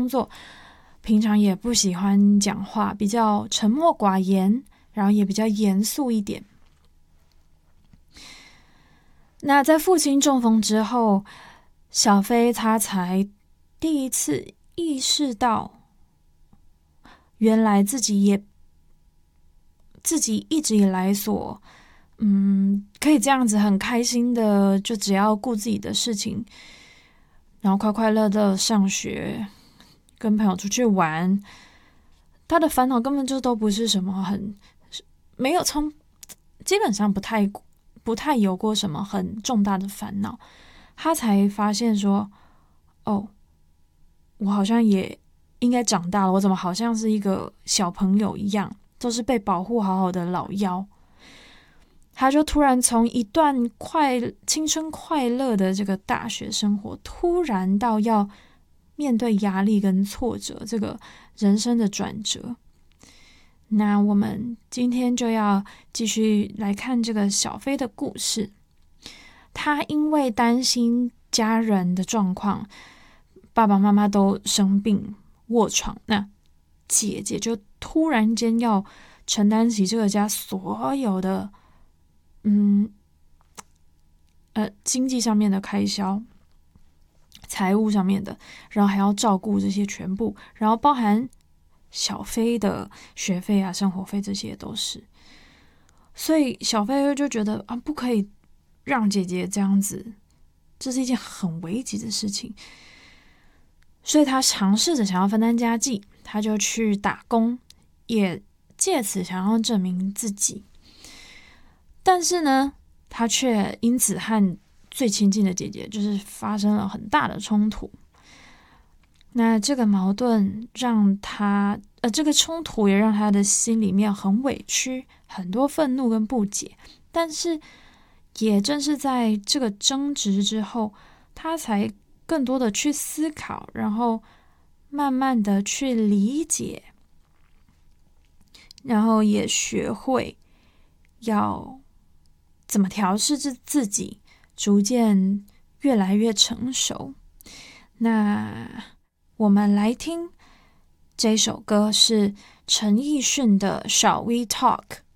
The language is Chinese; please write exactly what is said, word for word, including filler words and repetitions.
工作，平常也不喜欢讲话，比较沉默寡言，然后也比较严肃一点。那在父亲中风之后，小飞他才第一次意识到，原来自己也自己一直以来所嗯可以这样子很开心的，就只要顾自己的事情，然后快快乐乐上学，跟朋友出去玩，他的烦恼根本就都不是什么很没有从基本上不太不太有过什么很重大的烦恼。他才发现说，哦，我好像也应该长大了，我怎么好像是一个小朋友一样，都是被保护好好的老幺。他就突然从一段快青春快乐的这个大学生活，突然到要面对压力跟挫折，这个人生的转折。那我们今天就要继续来看这个小飞的故事。他因为担心家人的状况，爸爸妈妈都生病卧床，那姐姐就突然间要承担起这个家所有的嗯呃经济上面的开销，财务上面的，然后还要照顾这些全部，然后包含小飞的学费啊、生活费，这些都是。所以小飞就觉得啊，不可以让姐姐这样子，这是一件很危急的事情。所以他尝试着想要分担家计，他就去打工，也借此想要证明自己。但是呢，他却因此和最亲近的姐姐就是发生了很大的冲突。那这个矛盾让他，呃，这个冲突也让他的心里面很委屈，很多愤怒跟不解。但是也正是在这个争执之后，他才更多的去思考，然后慢慢的去理解，然后也学会要怎么调试自自己，逐渐越来越成熟。那我们来听这首歌，是陈奕迅的《Shall We Talk》。